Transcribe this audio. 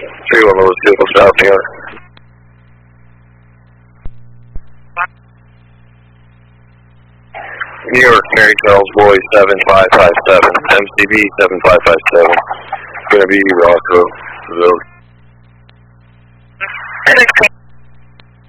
31 Louis, vehicle south together. New York, Mary Charles Boy 7557, MCB 7557. Gonna be Rockville.